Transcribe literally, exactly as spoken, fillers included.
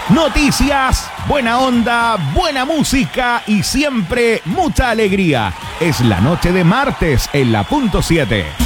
Noticias, buena onda, buena música y siempre mucha alegría. Es la noche de martes en la punto siete.